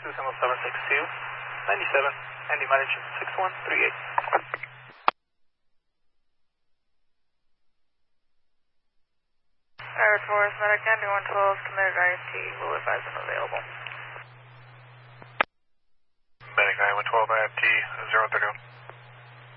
762, 97, Andy mileage 6138. Air Force Medic Andy 112, committed IFT, will advise them available. Medic 912 IFT, 031.